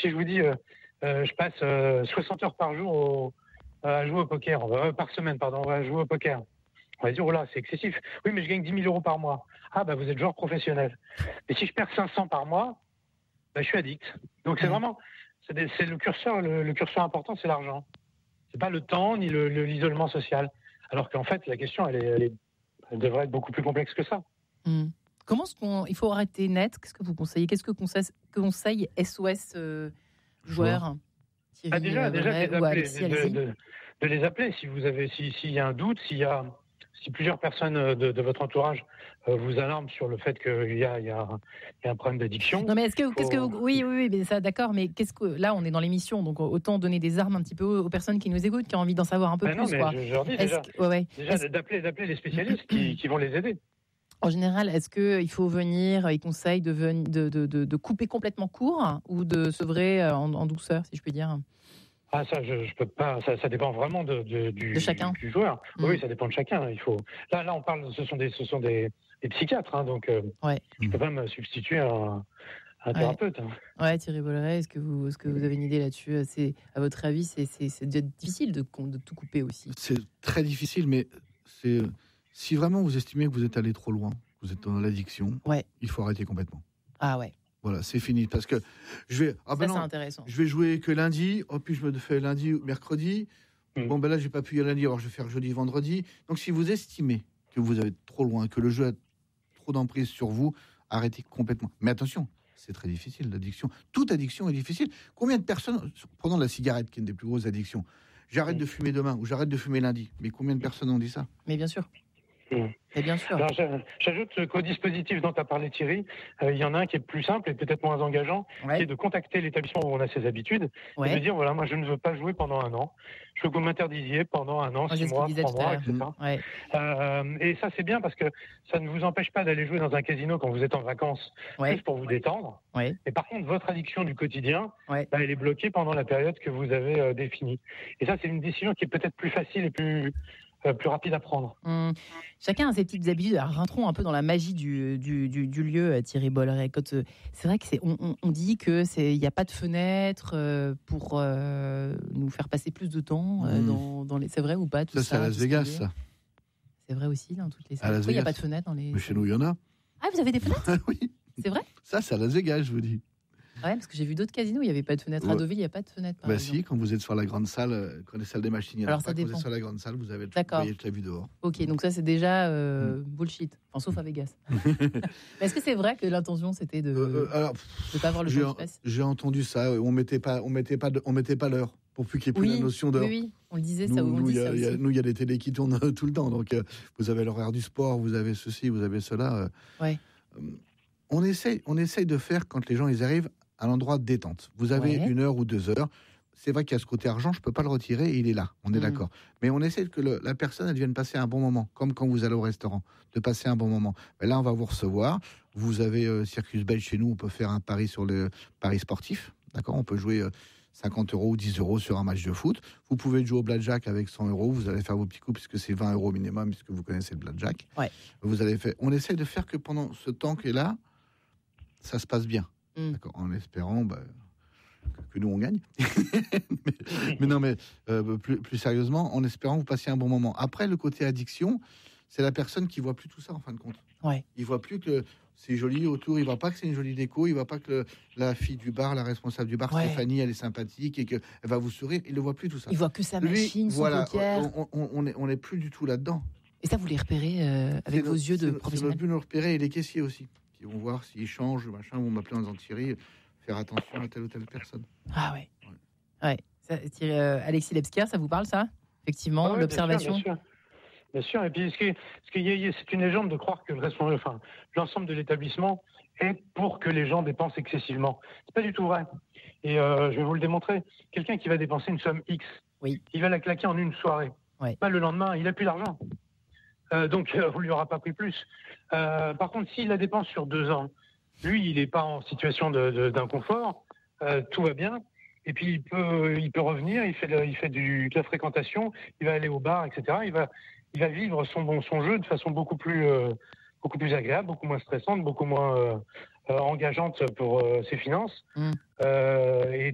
si je vous dis, je passe 60 heures par jour à jouer au poker, par semaine, pardon, on va jouer au poker. On va dire, oh là, c'est excessif. Oui, mais je gagne 10 000 euros par mois. Ah, bah, vous êtes joueur professionnel. Et si je perds 500 par mois, bah, je suis addict. Donc, c'est vraiment, c'est le curseur, le curseur important, c'est l'argent. C'est pas le temps, ni l'isolement social. Alors qu'en fait, la question, elle devrait être beaucoup plus complexe que ça. Comment il faut arrêter net? Qu'est-ce que vous conseillez? Qu'est-ce que conseille SOS joueurs? Déjà, de les appeler s'il y a un doute, si plusieurs personnes de votre entourage vous alarment sur le fait qu'il y a un problème d'addiction. Non, mais oui, mais ça, d'accord, mais là, on est dans l'émission, donc autant donner des armes un petit peu aux personnes qui nous écoutent, qui ont envie d'en savoir un peu plus. Non, mais quoi. Je leur dis déjà d'appeler les spécialistes qui vont les aider. En général, est-ce qu'il faut venir, ils conseillent de couper complètement court ou de sevrer en douceur, si je peux dire? Ah, ça, je peux pas. Ça dépend vraiment de chacun, du joueur. Oui, ça dépend de chacun. Là, on parle. Ce sont des psychiatres, hein, donc je peux pas me substituer à un thérapeute. Ouais, Thierry Bolloré, est-ce que vous avez une idée là-dessus? À votre avis, c'est difficile de tout couper aussi. C'est très difficile, mais si vraiment vous estimez que vous êtes allé trop loin, vous êtes dans l'addiction, il faut arrêter complètement. Ah ouais. Voilà, c'est fini. Parce que c'est intéressant. Je vais jouer que lundi, puis je me fais lundi ou mercredi. Bon, là, j'ai pas pu y aller lundi, alors je vais faire jeudi, vendredi. Donc, si vous estimez que vous allez trop loin, que le jeu a trop d'emprise sur vous, arrêtez complètement. Mais attention, c'est très difficile, l'addiction. Toute addiction est difficile. Combien de personnes, prenons la cigarette, qui est une des plus grosses addictions, j'arrête de fumer demain ou j'arrête de fumer lundi. Mais combien de personnes ont dit ça? Mais bien sûr. Et bien sûr. Alors, j'ajoute qu'au dispositif dont tu as parlé, Thierry, il y en a un qui est plus simple et peut-être moins engageant, qui est de contacter l'établissement où on a ses habitudes et de dire, voilà, moi je ne veux pas jouer pendant un an. Je veux que vous m'interdisiez pendant un an, 6 mois, 3 mois, etc. Et ça, c'est bien parce que ça ne vous empêche pas d'aller jouer dans un casino quand vous êtes en vacances, juste pour vous détendre. Mais par contre, votre addiction du quotidien, elle est bloquée pendant la période que vous avez définie. Et ça, c'est une décision qui est peut-être plus facile et plus rapide à prendre. Chacun a ses petites habitudes. Alors, rentrons un peu dans la magie du lieu, Thierry Bolloré. C'est vrai que on dit que il n'y a pas de fenêtre pour nous faire passer plus de temps dans les. C'est vrai ou pas tout ça? C'est à Las Vegas, ça. C'est vrai aussi dans toutes les salles. Pourquoi il n'y a pas de fenêtre dans les? Mais chez nous, il y en a. Ah, vous avez des fenêtres? Oui. C'est vrai? Ça, c'est à Las Vegas, je vous dis. Ouais, parce que j'ai vu d'autres casinos, il n'y avait pas de fenêtre. À Deauville, il n'y a pas de fenêtre. Si, quand vous êtes sur la grande salle, quand les salles des machines, il y en a pas. Quand vous êtes sur la grande salle, vous avez toute la vue dehors. Ok, donc ça, c'est déjà bullshit. Enfin, sauf à Vegas. Mais est-ce que c'est vrai que l'intention, c'était de ne pas avoir le temps qui passe? J'ai entendu ça. On mettait pas l'heure pour plus qu'il n'y ait plus la notion d'heure. Oui, on le disait, nous, ça. On dit ça aussi. Nous, il y a des télés qui tournent tout le temps. Donc, vous avez l'horaire du sport, vous avez ceci, vous avez cela. On essaye de faire, quand les gens ils arrivent, à l'endroit de détente. Vous avez 1 heure ou 2 heures. C'est vrai qu'il y a ce côté argent, je ne peux pas le retirer, et il est là, on est d'accord. Mais on essaie que la personne, elle vienne passer un bon moment, comme quand vous allez au restaurant, de passer un bon moment. Mais là, on va vous recevoir. Vous avez Circus Belge chez nous, on peut faire un pari sur le pari sportif. D'accord, on peut jouer 50 euros ou 10 euros sur un match de foot. Vous pouvez jouer au blackjack avec 100 euros. Vous allez faire vos petits coups, puisque c'est 20 euros minimum, puisque vous connaissez le blackjack. On essaie de faire que pendant ce temps qui est là, ça se passe bien. D'accord, en espérant que nous on gagne. mais plus sérieusement, en espérant que vous passiez un bon moment. Après, le côté addiction, c'est la personne qui voit plus tout ça en fin de compte. Il voit plus que c'est joli autour, il voit pas que c'est une jolie déco, il voit pas que la fille du bar, la responsable du bar, Stéphanie, elle est sympathique et qu'elle va vous sourire. Il ne voit plus tout ça. Il voit que sa machine, son poker. On n'est plus du tout là-dedans. Et ça, vous les repérez avec vos yeux de professionnel? C'est plus nous repérer, et les caissiers aussi, qui vont voir s'ils changent, machin, vont m'appeler en disant Thierry, faire attention à telle ou telle personne. Ah ouais. Ça, Thierry, Alexis Lebsker, ça vous parle, ça? Effectivement, l'observation. Bien sûr. Et puis, c'est une légende de croire que l'ensemble de l'établissement est pour que les gens dépensent excessivement. C'est pas du tout vrai. Et je vais vous le démontrer. Quelqu'un qui va dépenser une somme X, il va la claquer en une soirée. Pas le lendemain, il n'a plus d'argent. Donc, on lui aura pas pris plus. Par contre, s'il la dépense sur 2 ans, lui, il n'est pas en situation d'inconfort. Tout va bien. Et puis, il peut revenir. Il fait de la fréquentation. Il va aller au bar, etc. Il va vivre son jeu de façon beaucoup plus agréable, beaucoup moins stressante, beaucoup moins engageante pour ses finances. Et